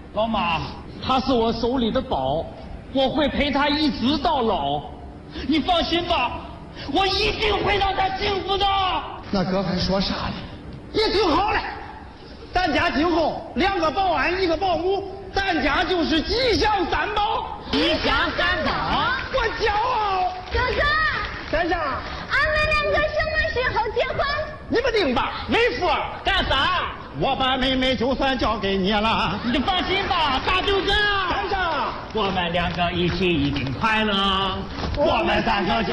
老马，他是我手里的宝，我会陪他一直到老。你放心吧，我一定会让他幸福的。 那哥还说啥呢？也挺好了，咱家今后2个保安1个保姆，咱家就是吉祥三宝。 吉祥三宝， 我骄傲。 哥哥， 珊珊， 俺们2个什么时候结婚？ 你不定吧？没福干啥？ 我把妹妹就算交给你了。 你就放心吧，大舅子。 珊珊， 我们2个一起一定快乐。 我们3个就。